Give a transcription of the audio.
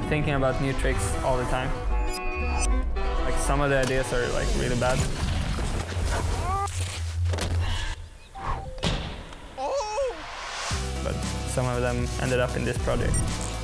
thinking about new tricks all the time. Like some of the ideas are like really bad. But some of them ended up in this project.